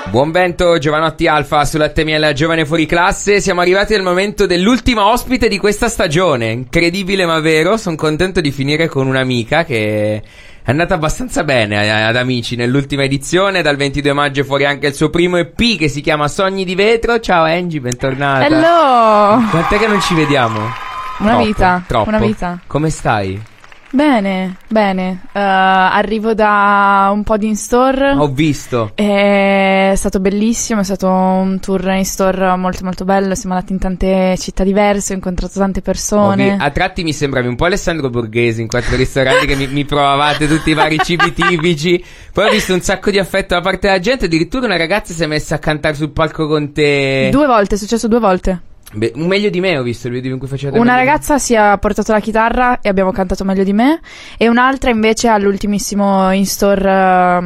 Buon vento, Giovanotti Alfa sull'HTML Giovane Fuori Classe. Siamo arrivati al momento dell'ultima ospite di questa stagione. Incredibile ma vero, sono contento di finire con un'amica che è andata abbastanza bene ad Amici nell'ultima edizione. Dal 22 maggio è fuori anche il suo primo EP che si chiama Sogni di Vetro. Ciao Angie, bentornata. Hello! Quant'è che non ci vediamo? Troppo. Una vita. Come stai? Bene. Arrivo da un po' di in-store. Ho visto. È stato bellissimo, è stato un tour in store molto molto bello. Siamo andati in tante città diverse, ho incontrato tante persone. A tratti mi sembravi un po' Alessandro Borghesi in 4 ristoranti che mi provavate tutti i vari cibi tipici. Poi ho visto un sacco di affetto da parte della gente. Addirittura una ragazza si è messa a cantare sul palco con te. 2 volte, è successo 2 volte. Beh, un Meglio di me ho visto il video in cui facevate. Una ragazza si è portato la chitarra e abbiamo cantato Meglio di me, e un'altra invece all'ultimissimo in store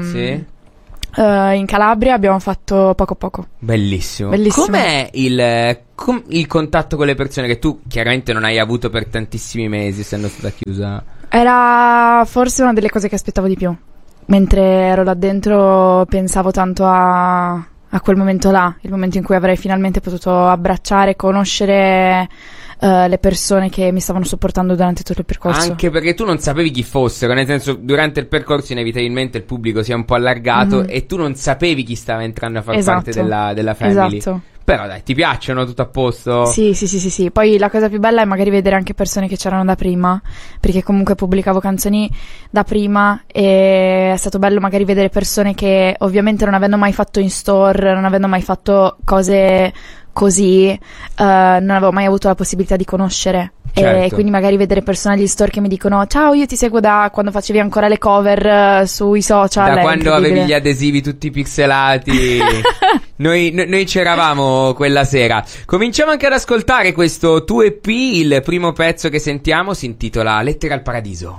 in Calabria abbiamo fatto Poco Poco. Bellissimo. Com'è il contatto con le persone che tu chiaramente non hai avuto per tantissimi mesi essendo stata chiusa? Era forse una delle cose che aspettavo di più. Mentre ero là dentro pensavo tanto a quel momento là, il momento in cui avrei finalmente potuto abbracciare, conoscere le persone che mi stavano supportando durante tutto il percorso. Anche perché tu non sapevi chi fossero, nel senso, durante il percorso inevitabilmente il pubblico si è un po' allargato e tu non sapevi chi stava entrando a far parte della family. Esatto. Però dai, ti piacciono, tutto a posto? Sì. Poi la cosa più bella è magari vedere anche persone che c'erano da prima, perché comunque pubblicavo canzoni da prima e è stato bello magari vedere persone che ovviamente non avendo mai fatto in store, non avendo mai fatto cose così, non avevo mai avuto la possibilità di conoscere. Certo. E quindi magari vedere persone agli store che mi dicono ciao, io ti seguo da quando facevi ancora le cover sui social. Da quando avevi gli adesivi tutti pixelati. Noi c'eravamo quella sera. Cominciamo anche ad ascoltare questo tuo EP. Il primo pezzo che sentiamo si intitola Lettera al Paradiso.